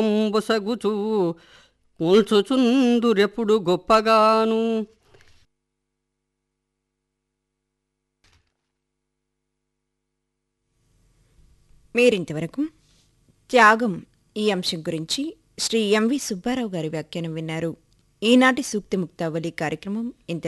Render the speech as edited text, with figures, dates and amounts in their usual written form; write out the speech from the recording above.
బొసగుచూ కూల్చుచుందురెప్పుడు గొప్పగాను. మీరింతవరకు త్యాగం ఈ అంశం గురించి శ్రీ ఎంవి సుబ్బారావు గారి వ్యాఖ్యానం విన్నారు. ఈనాటి సూక్తి ముక్తావళి కార్యక్రమం ఇంత